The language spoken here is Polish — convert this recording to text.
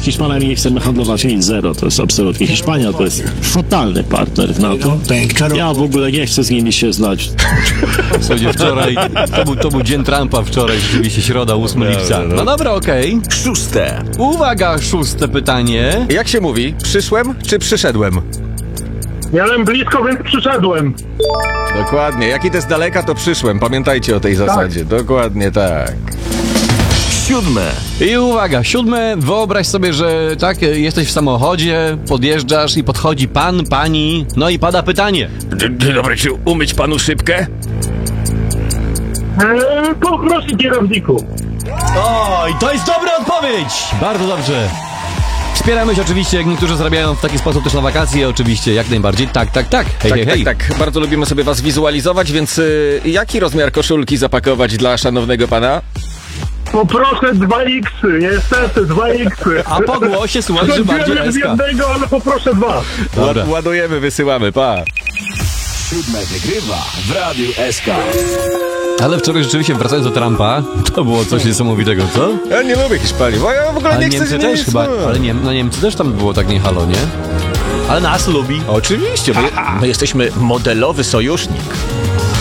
z Hiszpanami nie chcemy handlować nic, zero, to jest absolutnie. Hiszpania to jest fatalny partner w NATO. Ja w ogóle nie chcę z nimi się znać. Słuchajcie, wczoraj, to był dzień Trumpa wczoraj, rzeczywiście środa, 8 lipca. No dobra, okej. Szóste. Uwaga, szóste pytanie. Jak się mówi? Przyszłem czy przyszedłem? Miałem blisko, więc przyszedłem. Dokładnie. Jak idę z daleka, to przyszłem. Pamiętajcie o tej zasadzie. Dokładnie tak. Siódme. I uwaga, siódme, wyobraź sobie, że tak, jesteś w samochodzie, podjeżdżasz i podchodzi pan, pani, no i pada pytanie. Dzień dobry, czy umyć panu szybkę? Poproszę kierowniku. O, i to jest dobra odpowiedź! Bardzo dobrze. Wspieramy się oczywiście, jak niektórzy zarabiają w taki sposób też na wakacje, oczywiście, jak najbardziej. Tak. Hej, hej. Tak. Bardzo lubimy sobie was wizualizować, więc jaki rozmiar koszulki zapakować dla szanownego pana? Poproszę 2X, niestety 2X. A po głosie słuchaj, że bardziej Skończyłem z SK. jednego, ale poproszę 2. Dobra. Ładujemy, wysyłamy, pa. Siódme wygrywa w Radiu SK. Ale wczoraj rzeczywiście, wracając do Trumpa, to było coś niesamowitego, co? Ja nie lubię Hiszpanii, bo ja w ogóle Ale nie chcę Niemcy z też nic, chyba, no. ale Niemcy też tam było tak nie halo, nie? Ale nas lubi. Oczywiście, my jesteśmy modelowy sojusznik.